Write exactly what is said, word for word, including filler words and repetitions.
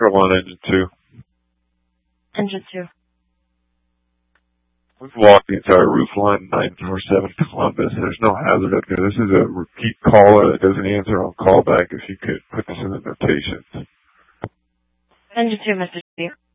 Go on, engine two. Engine two. We've walked the entire roof line nine four seven Columbus. There's no hazard up here. This is a repeat caller that doesn't answer on callback. If you could put this in the notations. Engine two, Mister Steve.